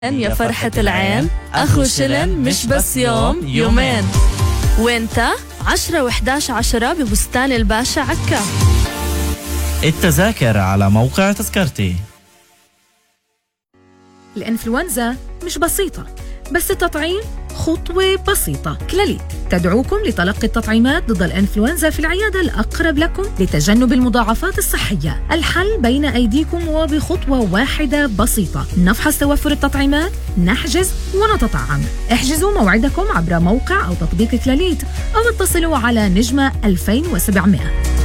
يا فرحة العين أخو شلن مش بس يوم يومين. وانت 10 و11/10 ببستان الباشا عكا. التذاكر على موقع تذكرتي. الإنفلونزا مش بسيطة، بس التطعيم خطوة بسيطة. كلاليت تدعوكم لتلقي التطعيمات ضد الإنفلونزا في العيادة الأقرب لكم لتجنب المضاعفات الصحية. الحل بين أيديكم وبخطوة واحدة بسيطة. نفحص توفر التطعيمات، نحجز ونتطعم. احجزوا موعدكم عبر موقع أو تطبيق كلاليت أو اتصلوا على نجمة 2700.